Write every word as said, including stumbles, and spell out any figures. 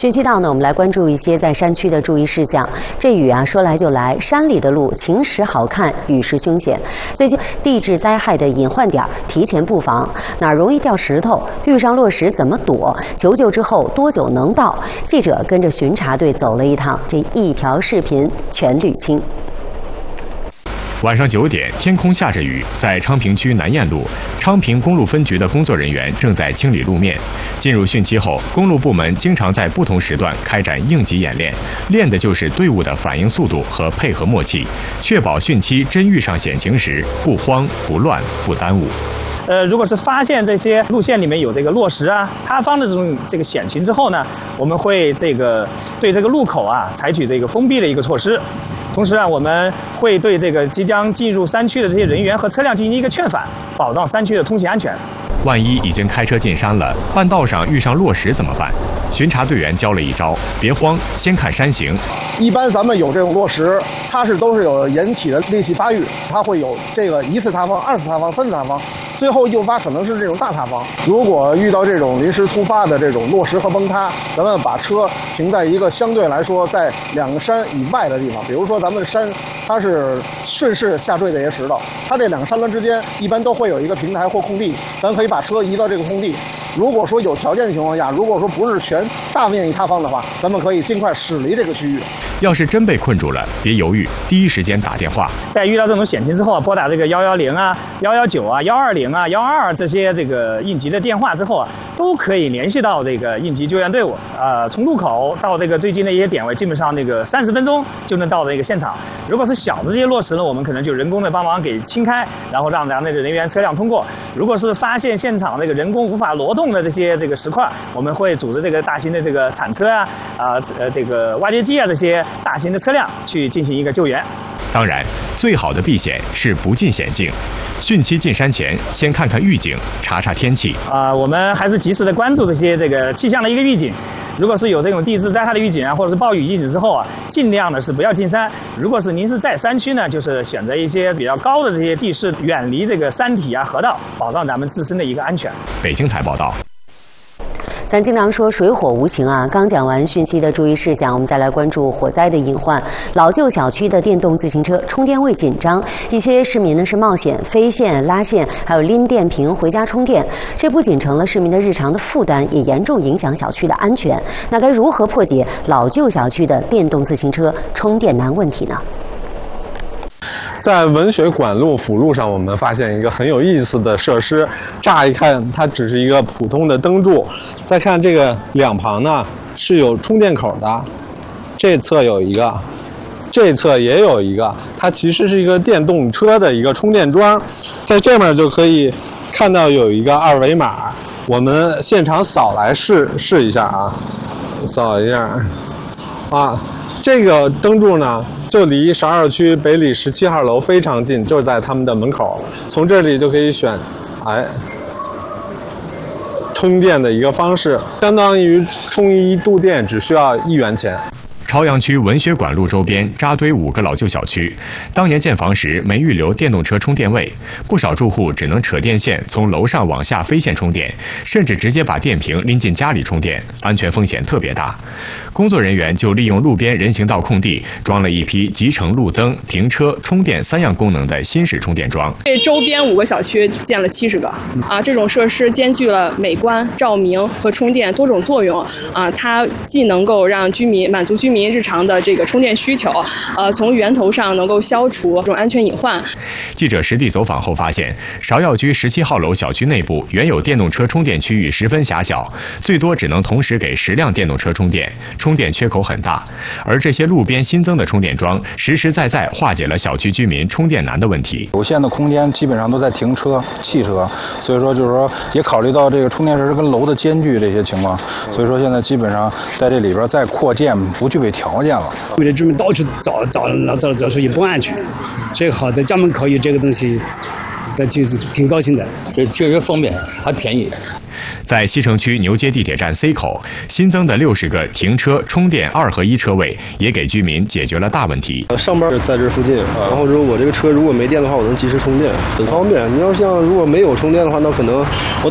汛期到呢，我们来关注一些在山区的注意事项。这雨啊，说来就来，山里的路晴时好看，雨时凶险。最近地质灾害的隐患点，提前布防，哪儿容易掉石头，遇上落石怎么躲？求救之后多久能到？记者跟着巡查队走了一趟，这一条视频全捋清。 晚上九点，天空下着雨，在昌平区南堰路，昌平公路分局的工作人员正在清理路面。进入汛期后，公路部门经常在不同时段开展应急演练，练的就是队伍的反应速度和配合默契，确保汛期真遇上险情时不慌不乱不耽误。 呃，如果是发现这些路线里面有这个落石啊、塌方的这种这个险情之后呢，我们会这个对这个路口啊采取这个封闭的一个措施。同时啊，我们会对这个即将进入山区的这些人员和车辆进行一个劝返，保障山区的通行安全。 万一已经开车进山了，半道上遇上落石怎么办？巡查队员教了一招：别慌，先看山形。 一般咱们有这种落石，它是都是有引起的裂隙发育，它会有这个一次塌方、二次塌方、三次塌方，最后诱发可能是这种大塌方。如果遇到这种临时突发的这种落石和崩塌，咱们把车停在一个相对来说在两个山以外的地方，比如说咱们的山它是顺势下坠的一些石头，它这两个山峦之间一般都会有一个平台或空地，咱可以把车移到这个空地。如果说有条件的情况下，如果说不是全大面积塌方的话，咱们可以尽快驶离这个区域。 要是真被困住了，别犹豫，第一时间打电话。 在遇到这种险情之后啊，拨打这个幺幺零啊、幺幺九啊、幺二零啊、幺二二这些这个应急的电话之后啊，都可以联系到这个应急救援队伍。呃，从路口到这个最近的一些点位，基本上那个三十分钟就能到这个现场。如果是小的这些落石呢，我们可能就人工的帮忙给清开，然后让咱们的人员车辆通过。如果是发现现场那个人工无法挪动的这些这个石块，我们会组织这个大型的这个铲车啊、啊呃这个挖掘机啊这些大型的车辆去进行一个救援。 当然，最好的避险是不进险境。汛期进山前，先看看预警，查查天气。 啊、呃，我们还是及时的关注这些这个气象的一个预警。如果是有这种地质灾害的预警啊，或者是暴雨预警之后啊，尽量的是不要进山。如果是您是在山区呢，就是选择一些比较高的这些地势，远离这个山体啊、河道，保障咱们自身的一个安全。 北京台报道。 咱经常说水火无情啊，刚讲完汛期的注意事项，我们再来关注火灾的隐患。老旧小区的电动自行车充电位紧张，一些市民呢是冒险飞线、拉线，还有拎电瓶回家充电。这不仅成了市民的日常的负担，也严重影响小区的安全。那该如何破解老旧小区的电动自行车充电难问题呢？ 在文水管路辅路上，我们发现一个很有意思的设施。乍一看，它只是一个普通的灯柱。再看这个两旁呢，是有充电口的。这侧有一个，这侧也有一个。它其实是一个电动车的一个充电桩。在这面就可以看到有一个二维码，我们现场扫来试试一下啊，扫一下啊。这个灯柱呢，就离十二区北里十七号楼非常近，就在他们的门口。从这里就可以选，哎，充电的一个方式，相当于充一度电只需要一元钱。 朝阳区文学馆路周边扎堆五个老旧小区，当年建房时没预留电动车充电位，不少住户只能扯电线从楼上往下飞线充电，甚至直接把电瓶拎进家里充电，安全风险特别大。工作人员就利用路边人行道空地，装了一批集成路灯、停车、充电三样功能的新式充电桩。 这周边五个小区建了七十个啊，这种设施兼具了美观、照明和充电多种作用啊，它既能够让居民满足居民日常的这个充电需求，呃，从源头上能够消除这种安全隐患。 记者实地走访后发现，芍药居十七号楼小区内部原有电动车充电区域十分狭小，最多只能同时给十辆电动车充电，充电缺口很大。而这些路边新增的充电桩，实实在在化解了小区居民充电难的问题。 有限的空间基本上都在停车、汽车，所以说就是说也考虑到这个充电设施跟楼的间距这些情况，所以说现在基本上在这里边再扩建不具备条件了。 为了居民到处找找找找出也不安全，最好在家门口有这个东西，那就是挺高兴的。 这确实方便，还便宜。 在西城区牛街地铁站 C 口新增的六十个停车充电二合一车位，也给居民解决了大问题。 上班在这附近啊，然后如果我这个车如果没电的话，我能及时充电，很方便。你要像如果没有充电的话，那可能我